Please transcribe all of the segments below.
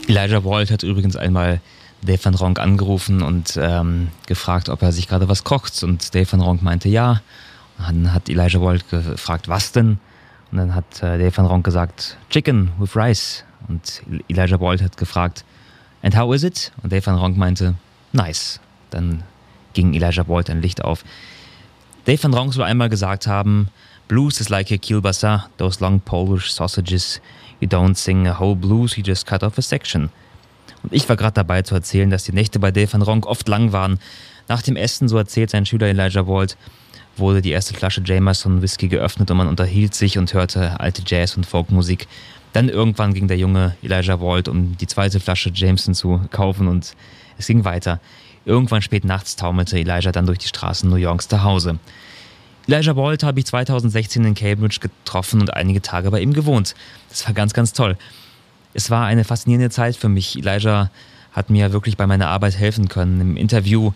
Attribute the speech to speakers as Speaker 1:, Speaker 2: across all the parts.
Speaker 1: Elijah Wald hat übrigens einmal Dave Van Ronk angerufen und gefragt, ob er sich gerade was kocht. Und Dave Van Ronk meinte ja. Und dann hat Elijah Wald gefragt, was denn? Und dann hat Dave Van Ronk gesagt, Chicken with Rice. Und Elijah Wald hat gefragt, and how is it? Und Dave Van Ronk meinte, nice. Dann ging Elijah Wald ein Licht auf. Dave Van Ronk soll einmal gesagt haben, Blues is like a kielbasa, those long Polish sausages. You don't sing a whole blues, you just cut off a section. Und ich war gerade dabei zu erzählen, dass die Nächte bei Dave Van Ronk oft lang waren. Nach dem Essen, so erzählt sein Schüler Elijah Wald, wurde die erste Flasche Jameson Whisky geöffnet und man unterhielt sich und hörte alte Jazz- und Folkmusik. Dann irgendwann ging der junge Elijah Wald, um die zweite Flasche Jameson zu kaufen und es ging weiter. Irgendwann spät nachts taumelte Elijah dann durch die Straßen New Yorks nach Hause. Elijah Wald habe ich 2016 in Cambridge getroffen und einige Tage bei ihm gewohnt. Das war ganz, ganz toll. Es war eine faszinierende Zeit für mich. Elijah hat mir wirklich bei meiner Arbeit helfen können im Interview.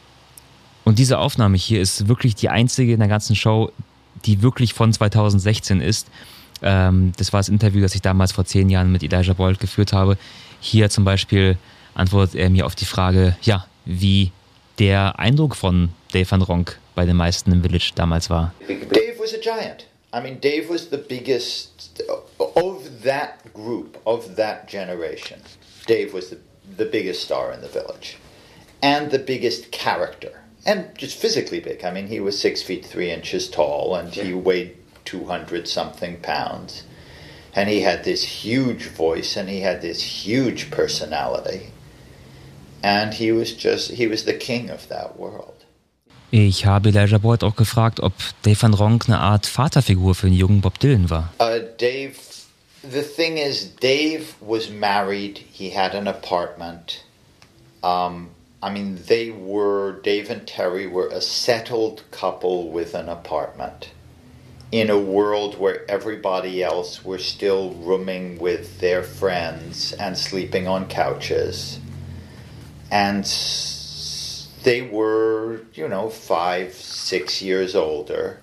Speaker 1: Und diese Aufnahme hier ist wirklich die einzige in der ganzen Show, die wirklich von 2016 ist. Das war das Interview, das ich damals vor 10 Jahren mit Elijah Wald geführt habe. Hier zum Beispiel antwortet er mir auf die Frage, ja, wie der Eindruck von Dave Van Ronk bei den meisten im Village damals war.
Speaker 2: Dave was a giant. I mean, Dave was the biggest of that group, of that generation. Dave was the biggest star in the Village and the biggest character and just physically big. I mean, he was 6 feet 3 inches tall and he weighed 200 something pounds. And he had this huge voice and he had this huge personality. And he was the king of that world.
Speaker 1: Ich habe Elijah Wald auch gefragt, ob Dave Van Ronk eine Art Vaterfigur für den jungen Bob Dylan war.
Speaker 2: Dave, the thing is, Dave was married. He had an apartment. I mean, Dave and Terry were a settled couple with an apartment in a world where everybody else were still rooming with their friends and sleeping on couches. And they were, 5, 6 years older.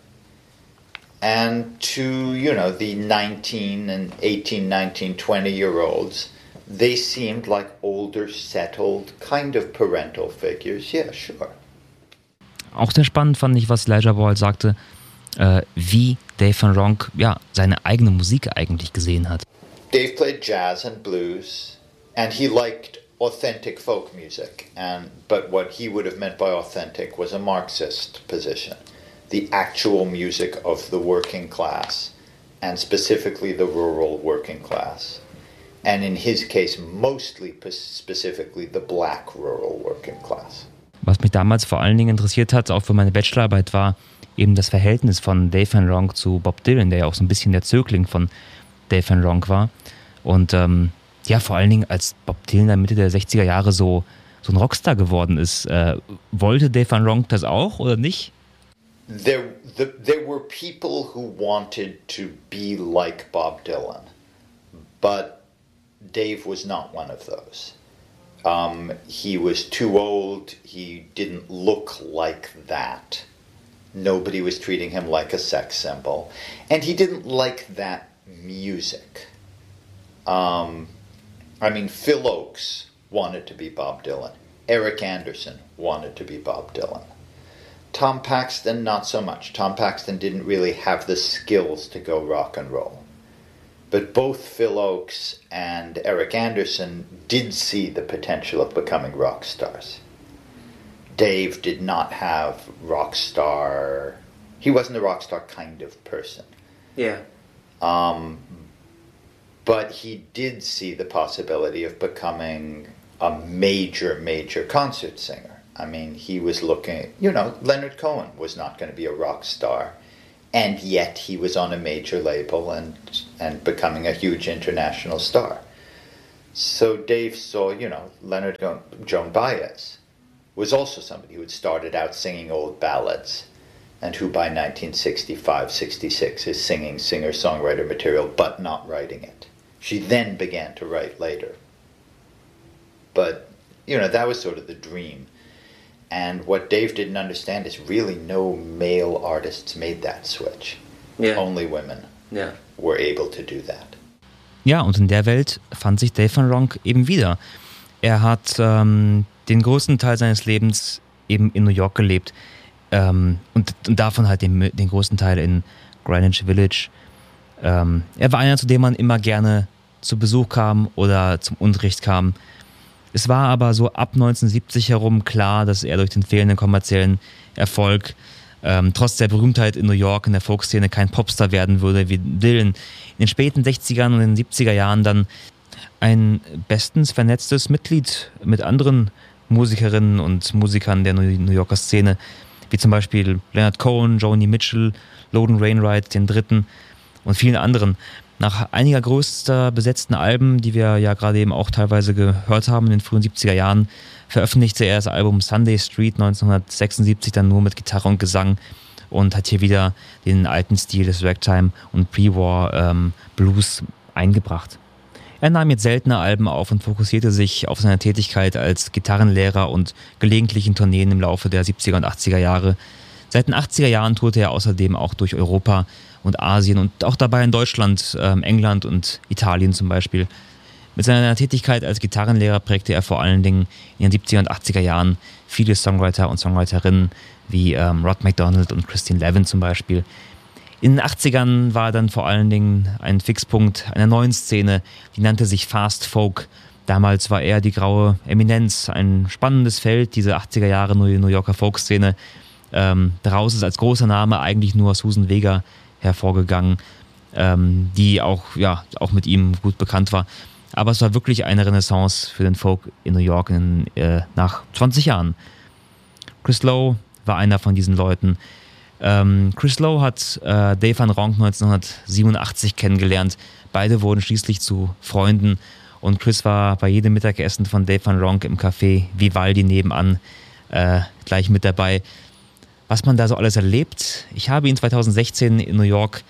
Speaker 2: And to, the 19 and 18, 19, 20-year-olds, they seemed like older, settled, kind of parental figures. Yeah, sure.
Speaker 1: Auch sehr spannend fand ich, was Elijah Wald sagte, wie Dave Van Ronk seine eigene Musik eigentlich gesehen hat.
Speaker 2: Dave played jazz and blues, and he liked authentic folk music, but what he would have meant by authentic was a Marxist position, the actual music of the working class, and specifically the rural working class, and in his case mostly specifically the black rural working class.
Speaker 1: Was mich damals vor allen Dingen interessiert hat, auch für meine Bachelorarbeit, war eben das Verhältnis von Dave Van Ronk zu Bob Dylan, der ja auch so ein bisschen der Zögling von Dave Van Ronk war. Und vor allen Dingen, als Bob Dylan in der Mitte der 60er Jahre so ein Rockstar geworden ist, wollte Dave Van Ronk das auch oder nicht?
Speaker 2: There were people who wanted to be like Bob Dylan, but Dave was not one of those. He was too old, he didn't look like that. Nobody was treating him like a sex symbol. And he didn't like that music. Phil Oakes wanted to be Bob Dylan. Eric Anderson wanted to be Bob Dylan. Tom Paxton, not so much. Tom Paxton didn't really have the skills to go rock and roll. But both Phil Oakes and Eric Anderson did see the potential of becoming rock stars. Dave did not have rock star. He wasn't a rock star kind of person.
Speaker 3: Yeah.
Speaker 2: But he did see the possibility of becoming a major, major concert singer. I mean, he was looking, Leonard Cohen was not going to be a rock star, and yet he was on a major label and becoming a huge international star. So Dave saw, Joan Baez was also somebody who had started out singing old ballads and who by 1965, 66 is singing singer-songwriter material but not writing it. She then began to write later. But, that was sort of the dream. And what Dave didn't understand is really no male artists made that switch.
Speaker 3: Yeah.
Speaker 2: Only women were able to do that.
Speaker 1: Ja, und in der Welt fand sich Dave Van Ronk eben wieder. Er hat den größten Teil seines Lebens eben in New York gelebt und davon halt den größten Teil in Greenwich Village. Er war einer, zu dem man immer gerne zu Besuch kam oder zum Unterricht kam. Es war aber so ab 1970 herum klar, dass er durch den fehlenden kommerziellen Erfolg trotz der Berühmtheit in New York in der Folkszene kein Popstar werden würde wie Dylan. In den späten 60ern und in den 70er Jahren dann ein bestens vernetztes Mitglied mit anderen Musikerinnen und Musikern der New Yorker Szene, wie zum Beispiel Leonard Cohen, Joni Mitchell, Logan Wainwright, den Dritten und vielen anderen. Nach einiger größter besetzten Alben, die wir ja gerade eben auch teilweise gehört haben in den frühen 70er Jahren, veröffentlichte er das Album Sunday Street 1976 dann nur mit Gitarre und Gesang und hat hier wieder den alten Stil des Ragtime und Pre-War Blues eingebracht. Er nahm jetzt seltener Alben auf und fokussierte sich auf seine Tätigkeit als Gitarrenlehrer und gelegentlichen Tourneen im Laufe der 70er und 80er Jahre. Seit den 80er Jahren tourte er außerdem auch durch Europa und Asien und auch dabei in Deutschland, England und Italien zum Beispiel. Mit seiner Tätigkeit als Gitarrenlehrer prägte er vor allen Dingen in den 70er und 80er Jahren viele Songwriter und Songwriterinnen wie Rod MacDonald und Christine Levin zum Beispiel. In den 80ern war dann vor allen Dingen ein Fixpunkt einer neuen Szene, die nannte sich Fast Folk. Damals war er die graue Eminenz, ein spannendes Feld, diese 80er Jahre New Yorker Folkszene. Daraus ist als großer Name eigentlich nur Susan Vega hervorgegangen, die auch mit ihm gut bekannt war. Aber es war wirklich eine Renaissance für den Folk in New York nach 20 Jahren. Chris Lowe war einer von diesen Leuten. Chris Lowe hat Dave Van Ronk 1987 kennengelernt. Beide wurden schließlich zu Freunden und Chris war bei jedem Mittagessen von Dave Van Ronk im Café Vivaldi nebenan gleich mit dabei. Was man da so alles erlebt. Ich habe ihn 2016 in New York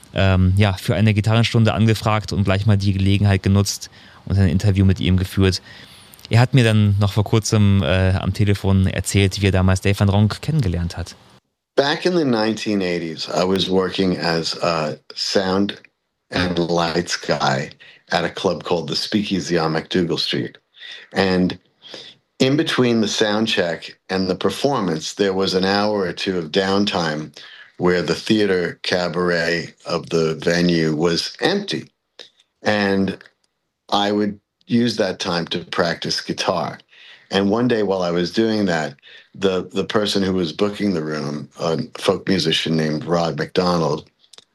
Speaker 1: für eine Gitarrenstunde angefragt und gleich mal die Gelegenheit genutzt und ein Interview mit ihm geführt. Er hat mir dann noch vor kurzem am Telefon erzählt, wie er damals Dave Van Ronk kennengelernt hat.
Speaker 3: Back in the 1980s, I was working as a sound and lights guy at a club called the Speakeasy on MacDougall Street. And in between the sound check and the performance, there was an hour or two of downtime where the theater cabaret of the venue was empty. And I would use that time to practice guitar. And one day while I was doing that, the person who was booking the room, a folk musician named Rod MacDonald,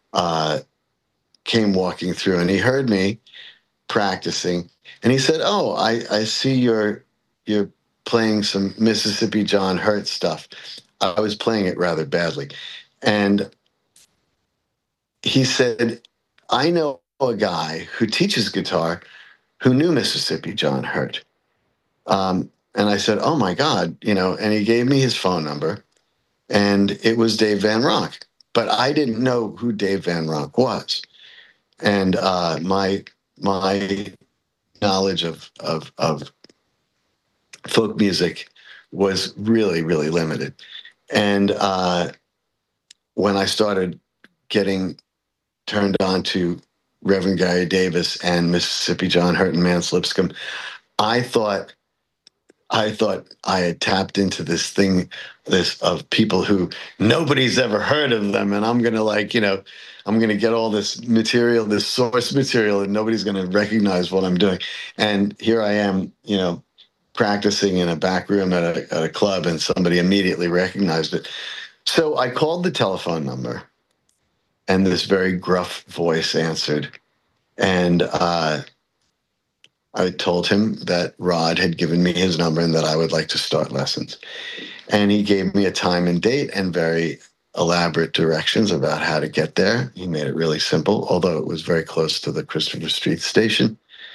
Speaker 3: came walking through and he heard me practicing. And he said, "Oh, I see you're playing some Mississippi John Hurt stuff." I was playing it rather badly. And he said, "I know a guy who teaches guitar who knew Mississippi John Hurt." And I said, "Oh my God," and he gave me his phone number and it was Dave Van Ronk, but I didn't know who Dave Van Ronk was. And my knowledge of folk music was really, really limited. And when I started getting turned on to Reverend Gary Davis and Mississippi John Hurt and Mance Lipscomb, I thought I had tapped into this of people who nobody's ever heard of them, and I'm gonna get all this material, this source material, and nobody's gonna recognize what I'm doing. And here I am, practicing in a back room at a club, and somebody immediately recognized it. So I called the telephone number, and this very gruff voice answered, and I told him that Rod had given me his number and that I would like to start lessons. And he gave me a time and date and very elaborate directions about how to get there. He made it really simple, although it was very close to the Christopher Street station.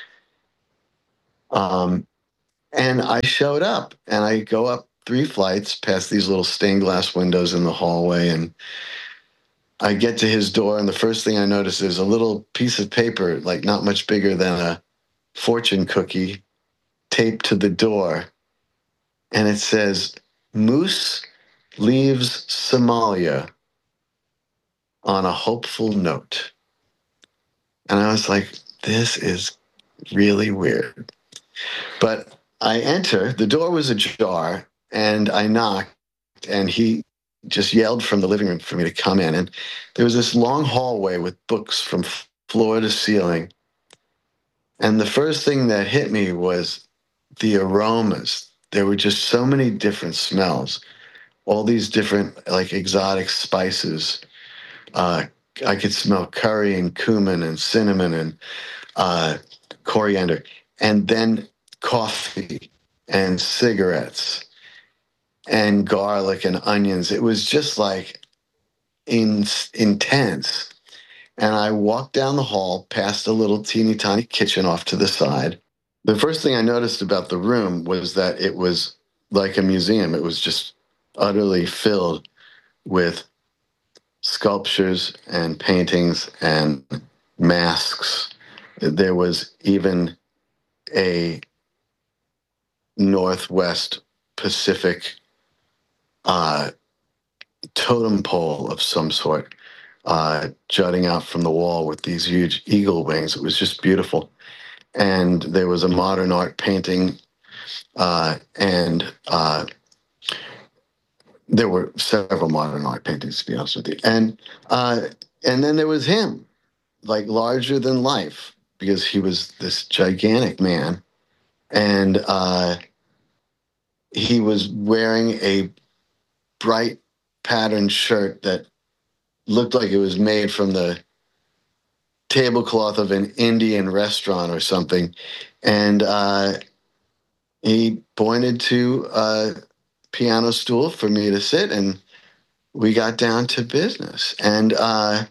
Speaker 3: And I showed up, and I go up 3 flights past these little stained glass windows in the hallway, and I get to his door, and the first thing I notice is a little piece of paper, like not much bigger than a fortune cookie, taped to the door, and it says, "Moose leaves Somalia on a hopeful note." And I was like, this is really weird. But I enter, the door was ajar, and I knocked, and he just yelled from the living room for me to come in. And there was this long hallway with books from floor to ceiling. And the first thing that hit me was the aromas. There were just so many different smells, all these different, like, exotic spices. I could smell curry and cumin and cinnamon and coriander, and then coffee and cigarettes and garlic and onions. It was just like intense. And I walked down the hall past a little teeny tiny kitchen off to the side. The first thing I noticed about the room was that it was like a museum. It was just utterly filled with sculptures and paintings and masks. There was even a Northwest Pacific totem pole of some sort jutting out from the wall with these huge eagle wings. It was just beautiful. And there was a modern art painting, and there were several modern art paintings, to be honest with you. And then there was him, like larger than life, because he was this gigantic man. And he was wearing a bright patterned shirt that looked like it was made from the tablecloth of an Indian restaurant or something. And he pointed to a piano stool for me to sit, and we got down to business. And I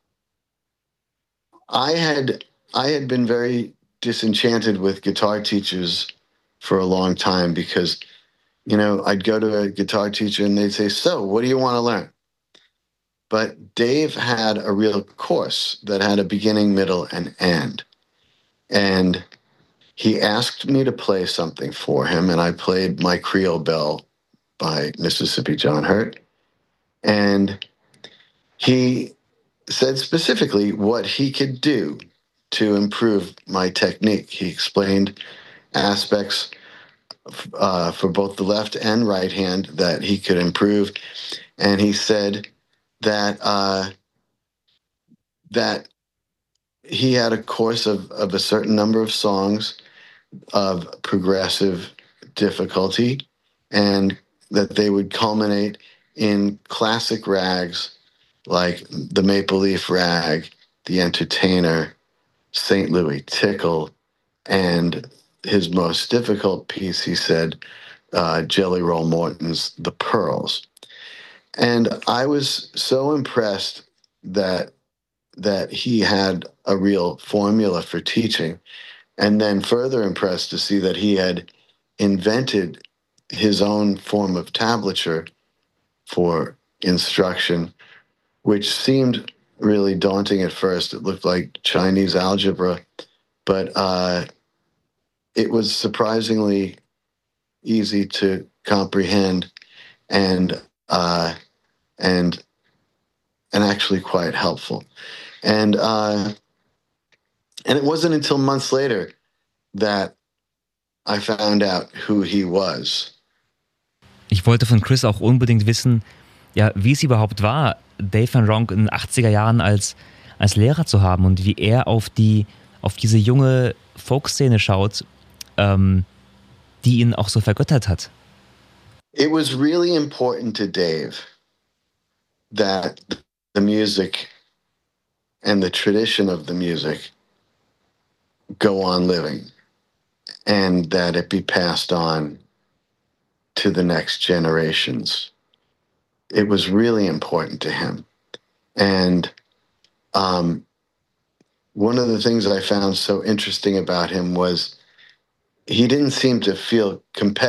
Speaker 3: had been very disenchanted with guitar teachers for a long time because, you know, I'd go to a guitar teacher and they'd say, "So, what do you want to learn?" But Dave had a real course that had a beginning, middle, and end. And he asked me to play something for him, and I played My Creole Belle by Mississippi John Hurt. And he said specifically what he could do to improve my technique. He explained aspects for both the left and right hand that he could improve. And he said that that he had a course of a certain number of songs of progressive difficulty, and that they would culminate in classic rags like the Maple Leaf Rag, the Entertainer, St. Louis Tickle, and his most difficult piece, he said, Jelly Roll Morton's The Pearls. And I was so impressed that he had a real formula for teaching, and then further impressed to see that he had invented his own form of tablature for instruction, which seemed really daunting at first. It looked like Chinese algebra, but it was surprisingly easy to comprehend and actually quite helpful. And it wasn't until months later that I found out who he was.
Speaker 1: Ich wollte von Chris auch unbedingt wissen, ja, wie es überhaupt war, Dave Van Ronk in den 80er Jahren als Lehrer zu haben und wie er auf diese junge Folkszene schaut, die ihn auch so vergöttert hat.
Speaker 3: It was really important to Dave that the music and the tradition of the music go on living, and that it be passed on to the next generations. It was really important to him. And one of the things I found so interesting about him was he didn't seem to feel competitive